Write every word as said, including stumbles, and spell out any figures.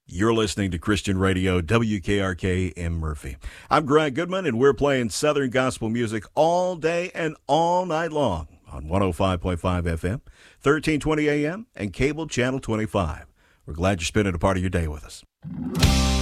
You're listening to Christian Radio, W K R K in Murphy. I'm Grant Goodman, and we're playing Southern gospel music all day and all night long on one oh five point five F M, thirteen twenty A M, and cable channel twenty-five. We're glad you're spending a part of your day with us.